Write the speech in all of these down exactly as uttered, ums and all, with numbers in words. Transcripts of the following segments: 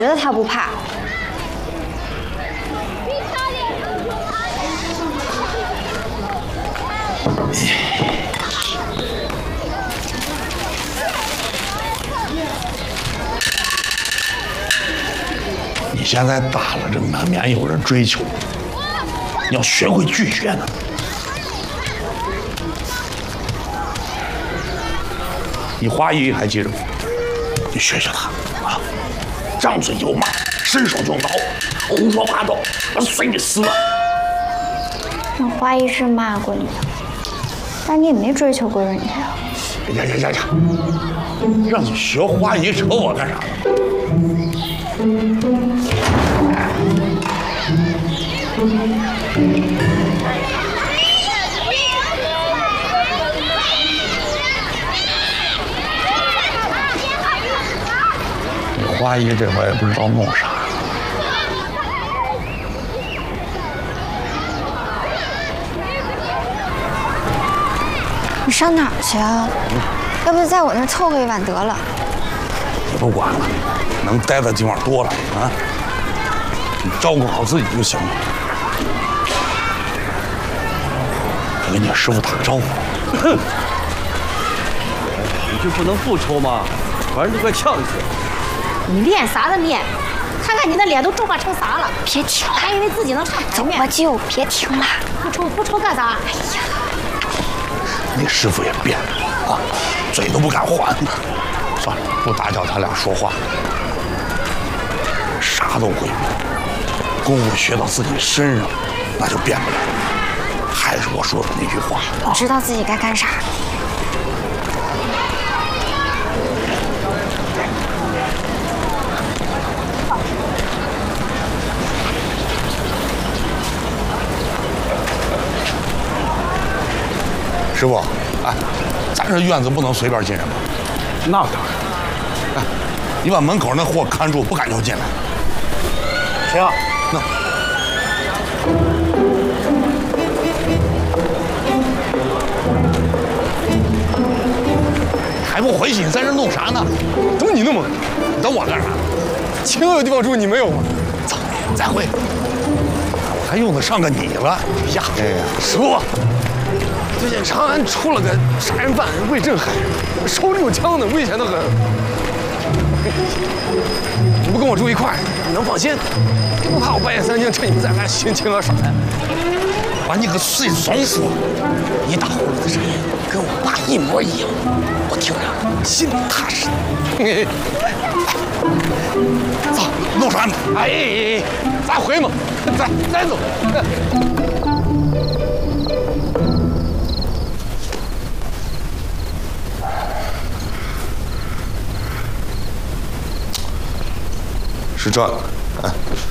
觉得他不怕。 你现在大了，这难免有人追求，你要学会拒绝呢。你华姨还记着吗？你学学他啊，张嘴就骂，伸手就挠，胡说八道，我随你死了。 那华姨是骂过你的，但你也没追求过人家呀。 呀呀呀呀！让你学华姨扯我干啥呢？你华姨这回也不知道弄啥。 你上哪儿去啊？要不在我那儿凑合一晚得了。 也不管了，能待的地方多了啊。你照顾好自己就行了。我跟你师傅打个招呼。哼， 你就不能不抽吗？反正都快呛死了。 你练啥子练？看看你那脸都皱巴成啥了！ 别听了， 还以为自己能上走台面。 吧就别听了。 不抽不抽干啥？哎呀， 你师傅也变了啊，嘴都不敢还。算了，不打搅他俩说话。啥都会，功夫学到自己身上，那就变不了。还是我说的那句话， 我知道自己该干啥。 师傅，哎，咱这院子不能随便进人吧？ 那当然。 哎，你把门口那货看住，不敢就进来。 谁啊？ 那。还不回去？你在这弄啥呢？ 怎么你那么？ 等我干啥？ 秦娥有地方住，你没有吗？ 走，再会。我还用得上个你了？呀，哎呀， 师傅，最近长安出了个杀人犯魏振海，手里有枪呢，危险得很。你不跟我住一块儿，你能放心？不怕我半夜三更趁你们在家寻秦娥耍呀？ 把你个碎怂说，你打呼噜的声音跟我爸一模一样，我听着心里踏实。走，弄啥呢？ 哎哎哎，咱回嘛，咱咱走。 是这个，哎，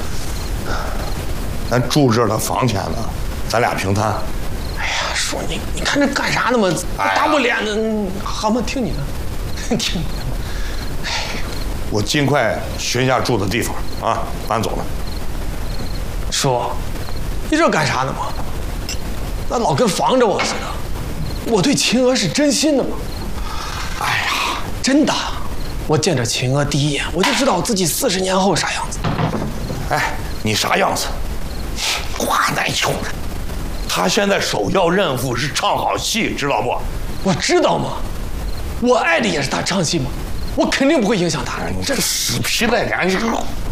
咱住这儿的房钱呢，咱俩平摊。 哎呀，叔，你你看这干啥呢嘛？大不脸的，好嘛，听你的，听你的。哎， 我尽快寻下住的地方啊，搬走了。 叔，你这干啥呢嘛？那老跟防着我似的。我对秦娥是真心的嘛。哎呀，真的，我见着秦娥第一眼，我就知道我自己四十年后啥样子。 哎，你啥样子？瓜奶穷的。他现在首要任务是唱好戏，知道不？ 我知道嘛，我爱的也是他唱戏嘛，我肯定不会影响他。 你这个死皮赖脸，你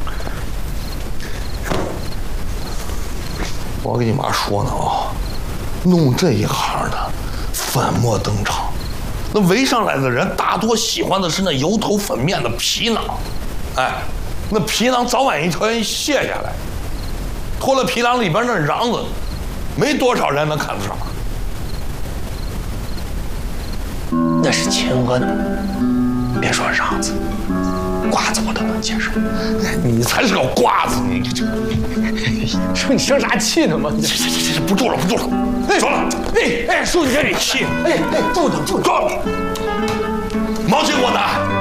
我跟你妈说呢啊，弄这一行的粉墨登场，那围上来的人大多喜欢的是那油头粉面的皮囊，哎，那皮囊早晚一天卸下来，脱了皮囊里边那瓤子，没多少人能看得上。 那是秦娥的，别说瓤子，瓜子我都能接受。 你才是个瓜子，你这说你生啥气呢嘛？ 这这这这不住了，不住了，哎，走了。 哎哎，叔，你别给气。哎哎，住等住等。 走，毛巾给我拿。